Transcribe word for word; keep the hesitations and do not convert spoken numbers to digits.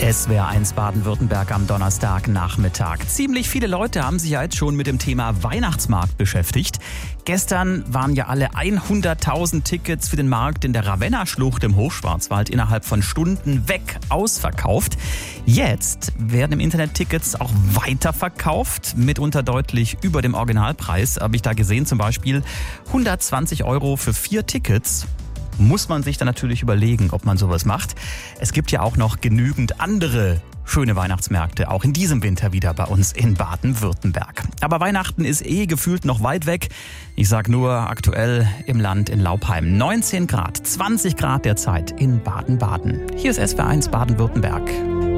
S W R eins Baden-Württemberg am Donnerstagnachmittag. Ziemlich viele Leute haben sich ja jetzt schon mit dem Thema Weihnachtsmarkt beschäftigt. Gestern waren ja alle hunderttausend Tickets für den Markt in der Ravenna-Schlucht im Hochschwarzwald innerhalb von Stunden weg ausverkauft. Jetzt werden im Internet Tickets auch weiterverkauft, mitunter deutlich über dem Originalpreis. Habe ich da gesehen, zum Beispiel hundertzwanzig Euro für vier Tickets. Muss man sich dann natürlich überlegen, ob man sowas macht. Es gibt ja auch noch genügend andere schöne Weihnachtsmärkte, auch in diesem Winter wieder bei uns in Baden-Württemberg. Aber Weihnachten ist eh gefühlt noch weit weg. Ich sag nur aktuell im Land in Laupheim. neunzehn Grad, zwanzig Grad derzeit in Baden-Baden. Hier ist S W R eins Baden-Württemberg.